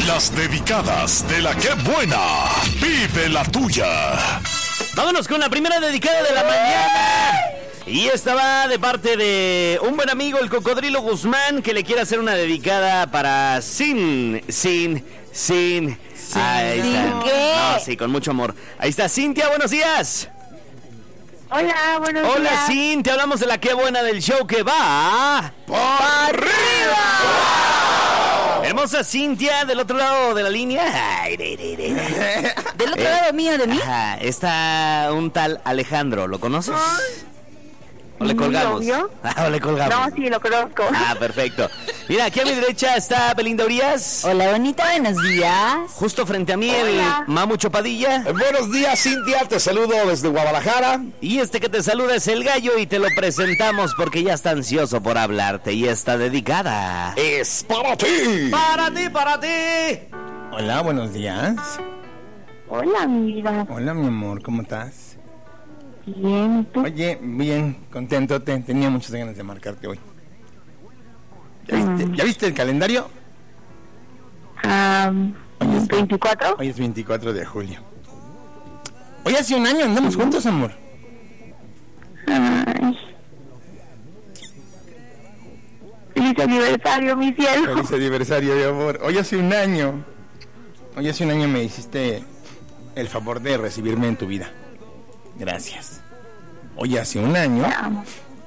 Las dedicadas de la que buena. Vive la tuya. Vámonos con la primera dedicada de la mañana. Y esta va de parte de un buen amigo, el Cocodrilo Guzmán, que le quiere hacer una dedicada para Sin. Ahí está. ¿Qué? No, sí, con mucho amor. Ahí está, Cintia, buenos días. Hola, buenos días. Hola, Cintia, hablamos de la que buena del show que va ¡por arriba! Hermosa Cintia, del otro lado de la línea. Del otro lado mío, de mí. Ajá, está un tal Alejandro, ¿lo conoces? ¿O le colgamos? ¿Mi novio? ¿O le colgamos? No, sí, lo conozco. Ah, perfecto. Mira, aquí a mi derecha está Belinda Urias. Hola, bonita, buenos días. Justo frente a mí Hola. el Mamu Chopadilla. Buenos días, Cintia, te saludo desde Guadalajara. Y este que te saluda es el Gallo y te lo presentamos porque ya está ansioso por hablarte y está dedicada. Es para ti. Para ti. Hola, buenos días. Hola, mi vida. Hola, mi amor, ¿cómo estás? Bien, ¿tú? Oye, bien, contento, tenía muchas ganas de marcarte hoy. ¿Ya viste el calendario? Hoy es 24. Hoy es 24 de julio. Hoy hace un año andamos juntos, amor. Ay. Feliz aniversario, mi cielo. Feliz aniversario, mi amor. Hoy hace un año me hiciste el favor de recibirme en tu vida. Gracias. Hoy hace un año Te amo.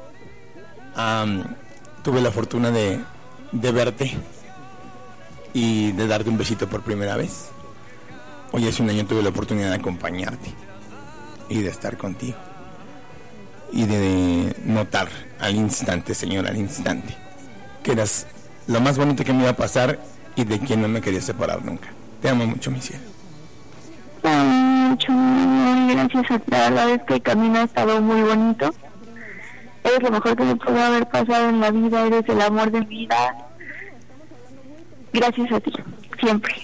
tuve la fortuna de verte y de darte un besito por primera vez. Hoy hace un año tuve la oportunidad de acompañarte y de estar contigo y de notar al instante, señor, al instante, que eras lo más bonito que me iba a pasar y de quien no me quería separar nunca. Te amo mucho, mi cielo. Te amo mucho, gracias a ti. La verdad es que el camino ha estado muy bonito. Eres lo mejor que me pudo haber pasado en la vida. Eres el amor de mi vida. Gracias a ti, siempre.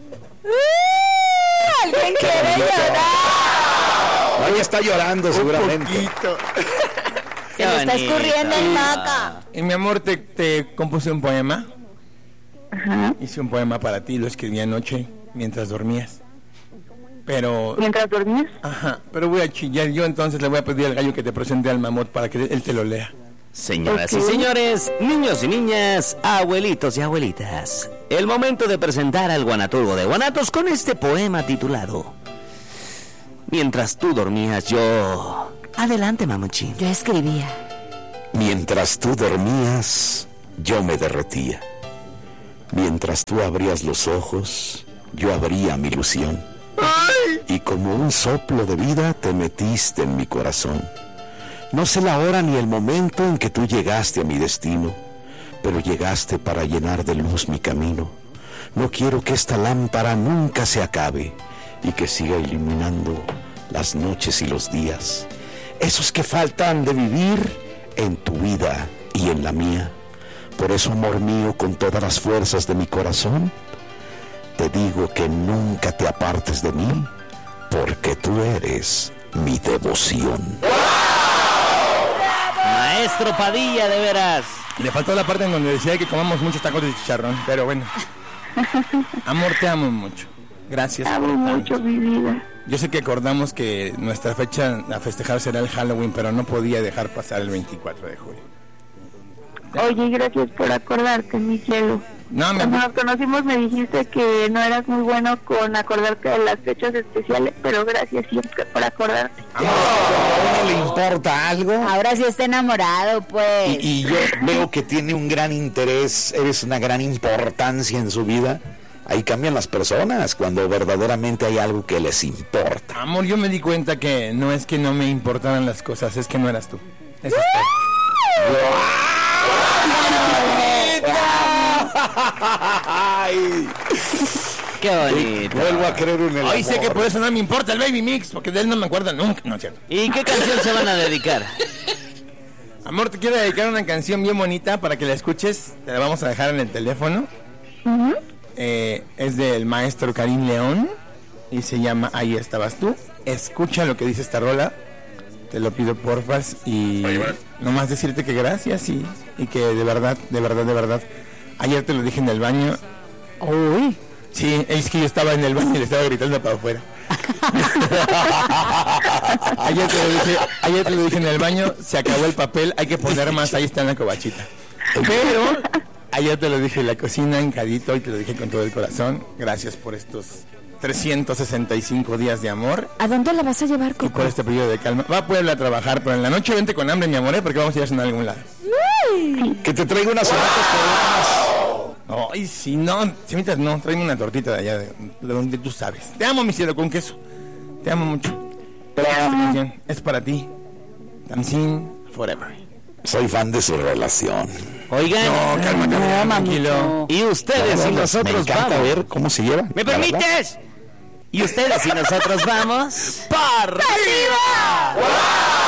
¿Alguien quiere llorar? Hoy está llorando seguramente. Poquito. Se me está escurriendo el maca. Y mi amor, te compuse un poema. Ajá. Hice un poema para ti, lo escribí anoche mientras dormías. Pero... ¿Mientras dormías? Ajá, pero voy a chillar yo, entonces le voy a pedir al Gallo que te presente al mamut para que él te lo lea. Señoras y Ok. señores, niños y niñas, abuelitos y abuelitas, el momento de presentar al guanaturgo de Guanatos con este poema titulado Mientras tú dormías yo... Adelante, mamuchín. Yo escribía. Mientras tú dormías, yo me derretía. Mientras tú abrías los ojos, yo abría mi ilusión. Y como un soplo de vida te metiste en mi corazón. No sé la hora ni el momento en que tú llegaste a mi destino, pero llegaste para llenar de luz mi camino. No quiero que esta lámpara nunca se acabe y que siga iluminando las noches y los días, esos que faltan de vivir en tu vida y en la mía. Por eso, amor mío, con todas las fuerzas de mi corazón, te digo que nunca te apartes de mí, porque tú eres mi devoción. Maestro Padilla, de veras. Le faltó la parte en donde decía que comamos muchos tacos de chicharrón, pero bueno. Amor, te amo mucho. Gracias. Te amo por tanto. mucho, mi vida. Yo sé que acordamos que nuestra fecha a festejar será el Halloween, pero no podía dejar pasar el 24 de julio. Oye, gracias por acordarte, mi cielo. No, Cuando nos conocimos me dijiste que no eras muy bueno con acordarte de las fechas especiales, pero gracias siempre por acordarte. ¿A uno le importa algo? Ahora sí está enamorado, pues. Y yo veo que tiene un gran interés, eres una gran importancia en su vida. Ahí cambian las personas cuando verdaderamente hay algo que les importa. Amor, yo me di cuenta que no es que no me importaran las cosas, es que no eras tú. Eso es todo. Ay, Qué bonito. vuelvo a creer en el Hoy sé amor. que por eso no me importa el Baby Mix, porque de él no me acuerdo nunca. No, es cierto. ¿Y qué canción se van a dedicar? Amor, te quiero dedicar una canción bien bonita para que la escuches. Te la vamos a dejar en el teléfono. Es del maestro Karim León y se llama Ahí estabas tú. Escucha lo que dice esta rola. Te lo pido porfas y nomás decirte que gracias y que de verdad, ayer te lo dije en el baño. Uy, Sí, es que yo estaba en el baño y le estaba gritando para afuera. Ayer te lo dije en el baño, se acabó el papel, hay que poner más, ahí está en la cobachita. Pero ayer te lo dije en la cocina, hincadito, y te lo dije con todo el corazón. Gracias por estos 365 días de amor. ¿A dónde la vas a llevar, Coco? Y por este periodo de calma. Va a Puebla a trabajar, pero en la noche vente con hambre, mi amor, porque vamos a ir a cenar a algún lado. Que te traiga unas sonatas peruanas. Ay, si no, semitas no, tráeme una tortita de allá, de donde tú sabes. Te amo, mi cielo, con queso. Te amo mucho. Esta canción es para ti. Dancing Forever. Soy fan de su relación. Oigan, No, calma, tranquilo. y ustedes y Me nosotros encanta vamos. ver cómo se llevan. ¿Me la verdad. permites? Y ustedes y nosotros vamos. ¡Para arriba!